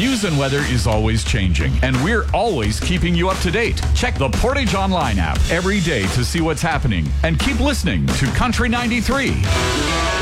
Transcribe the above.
News and weather is always changing, and we're always keeping you up to date. Check the Portage Online app every day to see what's happening, and keep listening to Country 93.